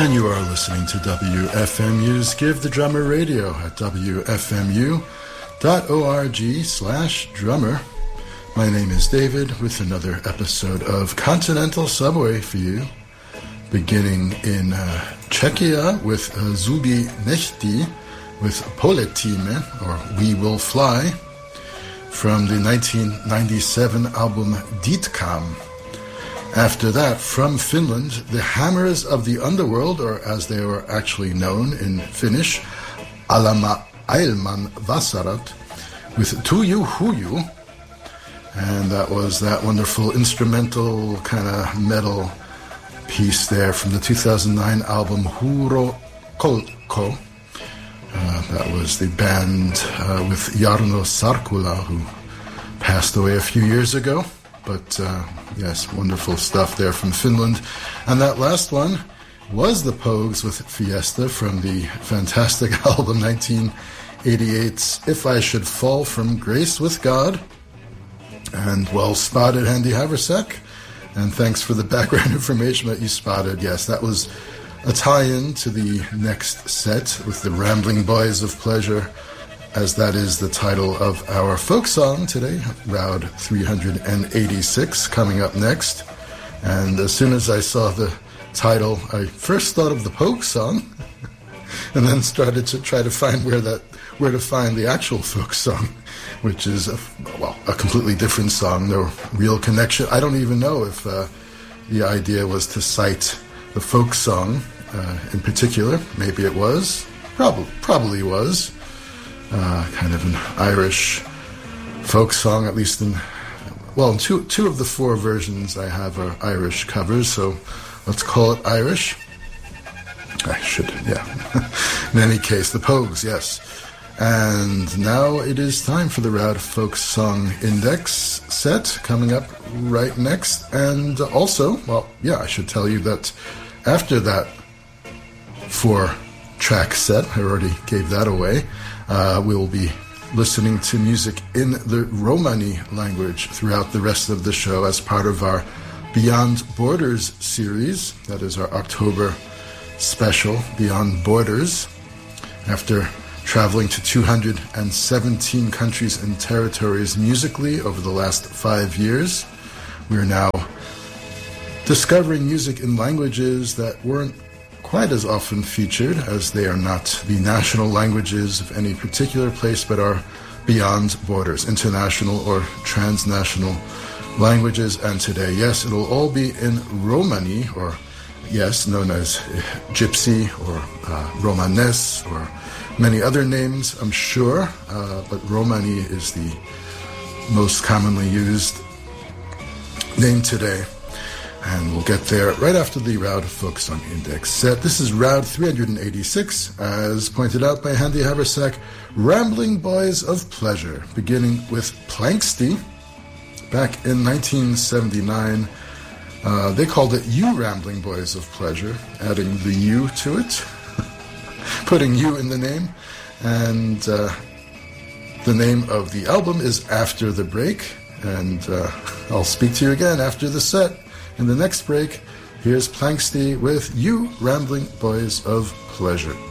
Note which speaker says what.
Speaker 1: And you are listening to WFMU's Give the Drummer Radio at wfmu.org/drummer. My name is David with another episode of Continental Subway for you, beginning in Czechia with Zubi Nechti with Poletíme, or We Will Fly, from the 1997 album Ditkam. After that, from Finland, the Hammers of the Underworld, or as they were actually known in Finnish, Alama Ailman Vasarat, with Tuju Huju. And that was that wonderful instrumental kind of metal piece there from the 2009 album Huro Kolko. That was the band with Jarno Sarkula, who passed away a few years ago. But yes, wonderful stuff there from Finland. And that last one was the Pogues with Fiesta from the fantastic album 1988's If I Should Fall From Grace with God. And well spotted, Andy Haversack. And thanks for the background information that you spotted. Yes, that was a tie-in to the next set with the Rambling Boys of Pleasure, as that is the title of our folk song today, Round 386, coming up next. And as soon as I saw the title, I first thought of the folk song, and then started to try to find where to find the actual folk song, which is a completely different song, no real connection. I don't even know if the idea was to cite the folk song in particular. Maybe it was. Probably was. Kind of an Irish folk song, at least in two of the four versions I have are Irish covers, so let's call it Irish. I should, yeah. In any case, the Pogues, yes. And now it is time for the Rad Folk Song Index set coming up right next. And also, I should tell you that after that 4-track set, I already gave that away, we will be listening to music in the Romani language throughout the rest of the show as part of our Beyond Borders series. That is our October special, Beyond Borders. After traveling to 217 countries and territories musically over the last 5 years, we are now discovering music in languages that weren't quite as often featured, as they are not the national languages of any particular place, but are beyond borders, international or transnational languages. And today, yes, it'll all be in Romani, or yes, known as Gypsy or Romanes, or many other names, I'm sure, but Romani is the most commonly used name today. And we'll get there right after the Round Folk Song Index set. This is Round 386, as pointed out by Andy Haversack, Rambling Boys of Pleasure, beginning with Planxty. Back in 1979, they called it You Rambling Boys of Pleasure, adding the U to it, putting you in the name. And the name of the album is After the Break, and I'll speak to you again after the set. In the next break, here's Planxty with You Rambling Boys of Pleasure.